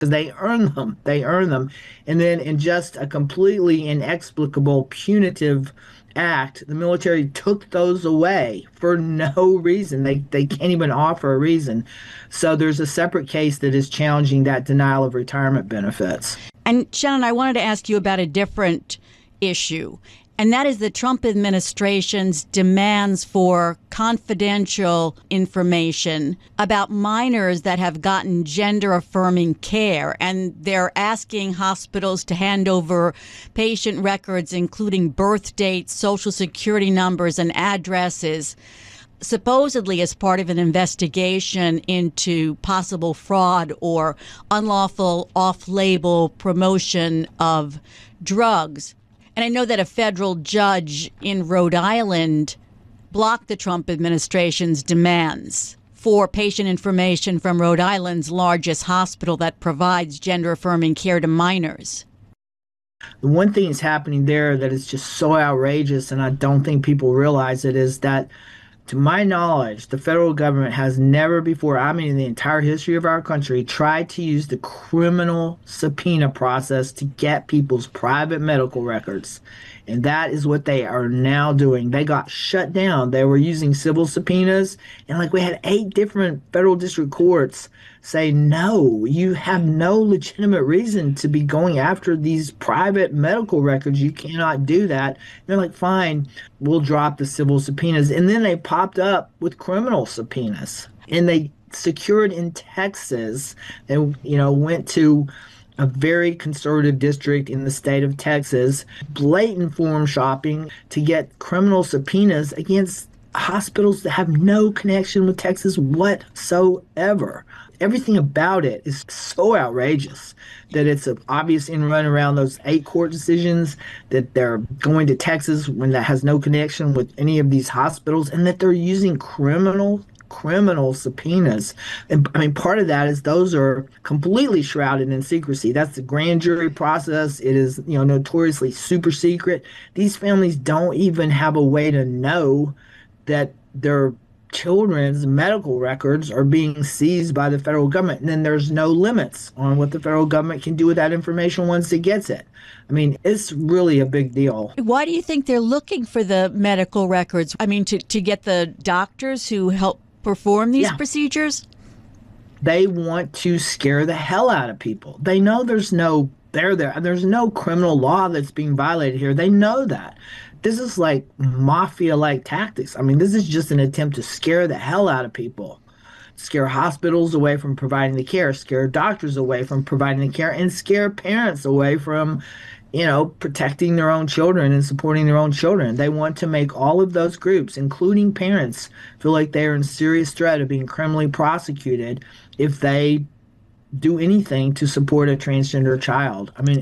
because they earn them. They earn them. And then in just a completely inexplicable punitive act, the military took those away for no reason. They can't even offer a reason. So there's a separate case that is challenging that denial of retirement benefits. And Shannon, I wanted to ask you about a different issue, and that is the Trump administration's demands for confidential information about minors that have gotten gender affirming care. And they're asking hospitals to hand over patient records, including birth dates, social security numbers, and addresses, supposedly as part of an investigation into possible fraud or unlawful off-label promotion of drugs. And I know that a federal judge in Rhode Island blocked the Trump administration's demands for patient information from Rhode Island's largest hospital that provides gender-affirming care to minors. The one thing that's happening there that is just so outrageous, and I don't think people realize it, is that to my knowledge, the federal government has never before, I mean, in the entire history of our country, tried to use the criminal subpoena process to get people's private medical records. And that is what they are now doing. They got shut down. They were using civil subpoenas. And like we had 8 different federal district courts say, no, you have no legitimate reason to be going after these private medical records. You cannot do that. And they're like, fine, we'll drop the civil subpoenas. And then they popped up with criminal subpoenas. And they secured in Texas. They, went to a very conservative district in the state of Texas, blatant form shopping to get criminal subpoenas against hospitals that have no connection with Texas whatsoever. Everything about it is so outrageous that it's an obvious in run around those 8 court decisions, that they're going to Texas when that has no connection with any of these hospitals, and that they're using criminal subpoenas. And I mean, part of that is those are completely shrouded in secrecy. That's the grand jury process. It is, notoriously super secret. These families don't even have a way to know that their children's medical records are being seized by the federal government. And then there's no limits on what the federal government can do with that information once it gets it. I mean, it's really a big deal. Why do you think they're looking for the medical records? I mean, to get the doctors who help perform these procedures? They want to scare the hell out of people. They know there's no criminal law that's being violated here. They know that. This is like mafia-like tactics. I mean, this is just an attempt to scare the hell out of people. Scare hospitals away from providing the care, scare doctors away from providing the care, and scare parents away from, protecting their own children and supporting their own children. They want to make all of those groups, including parents, feel like they are in serious threat of being criminally prosecuted if they do anything to support a transgender child. I mean,